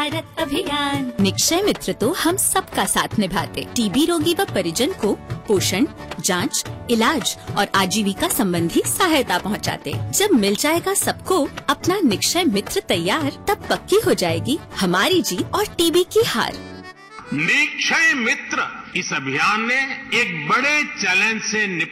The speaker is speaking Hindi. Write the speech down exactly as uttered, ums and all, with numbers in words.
भारत अभियान। निक्षय मित्र तो हम सबका साथ निभाते, टीबी रोगी व परिजन को पोषण, जांच, इलाज और आजीविका संबंधी सहायता पहुंचाते। जब मिल जाएगा सबको अपना निक्षय मित्र तैयार, तब पक्की हो जाएगी हमारी जीत और टीबी की हार। निक्षय मित्र इस अभियान ने एक बड़े चैलेंज से निपटा